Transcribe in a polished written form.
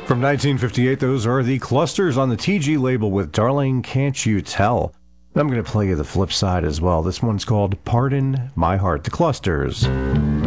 From 1958, those are the Clusters on the TG label with Darling Can't You Tell. I'm going to play you the flip side as well. This one's called Pardon My Heart, the Clusters.